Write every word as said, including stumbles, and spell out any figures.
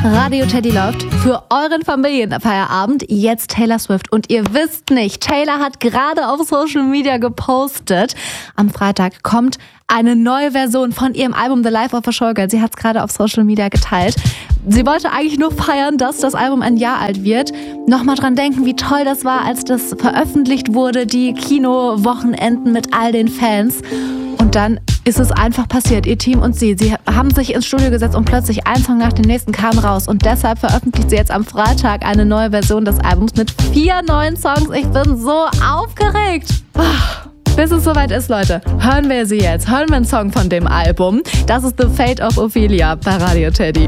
Radio Teddy läuft für euren Familienfeierabend jetzt Taylor Swift. Und ihr wisst nicht, Taylor hat gerade auf Social Media gepostet, am Freitag kommt eine neue Version von ihrem Album The Life of a Showgirl. Sie hat es gerade auf Social Media geteilt. Sie wollte eigentlich nur feiern, dass das Album ein Jahr alt wird. Nochmal dran denken, wie toll das war, als das veröffentlicht wurde, die Kinowochenenden mit all den Fans. Und dann ist es einfach passiert, ihr Team und sie. Sie haben sich ins Studio gesetzt und plötzlich ein Song nach dem nächsten kam raus. Und deshalb veröffentlicht sie jetzt am Freitag eine neue Version des Albums mit vier neuen Songs. Ich bin so aufgeregt. Bis es soweit ist, Leute, hören wir sie jetzt. Hören wir einen Song von dem Album. Das ist The Fate of Ophelia bei Radio Teddy.